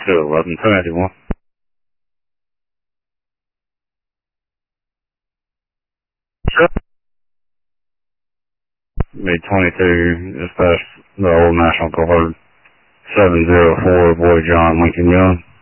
21121. Sure. May 22, dispatch the Old National Guard 704, Boy John Lincoln Young.